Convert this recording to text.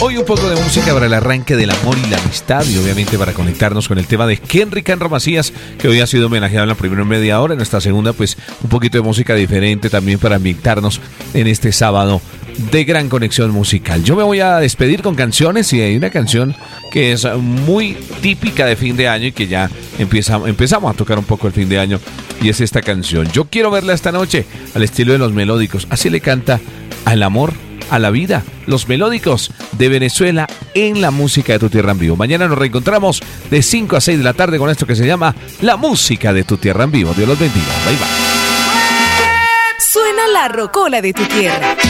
Hoy un poco de música para el arranque del amor y la amistad y obviamente para conectarnos con el tema de Henry Canro Macías, que hoy ha sido homenajeado en la primera media hora. En esta segunda, pues un poquito de música diferente también para ambientarnos en este sábado de gran conexión musical. Yo me voy a despedir con canciones y hay una canción que es muy típica de fin de año y que ya empezamos a tocar un poco el fin de año, y es esta canción. Yo quiero verla esta noche al estilo de Los Melódicos. Así le canta al amor, a la vida, Los Melódicos de Venezuela en la música de Tu Tierra en Vivo. Mañana nos reencontramos de 5 a 6 de la tarde con esto que se llama La Música de Tu Tierra en Vivo. Dios los bendiga. Bye bye. Suena la rocola de tu tierra.